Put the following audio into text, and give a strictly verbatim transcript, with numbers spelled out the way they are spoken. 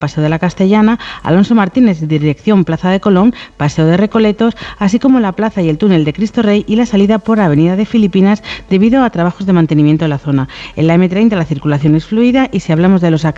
Paseo de la Castellana, Alonso Martínez, dirección Plaza de Colón, Paseo de Recoletos, así como la plaza y el túnel de Cristo Rey y la salida por Avenida de Filipinas debido a trabajos de mantenimiento en la zona. En la eme treinta la circulación es fluida y si hablamos de los